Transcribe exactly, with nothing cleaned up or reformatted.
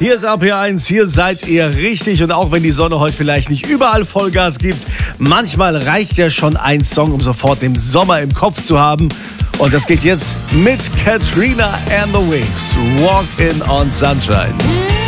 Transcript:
Hier ist A P eins, hier seid ihr richtig. Und auch wenn die Sonne heute vielleicht nicht überall Vollgas gibt, manchmal reicht ja schon ein Song, um sofort den Sommer im Kopf zu haben. Und das geht jetzt mit Katrina and the Waves, Walking on Sunshine.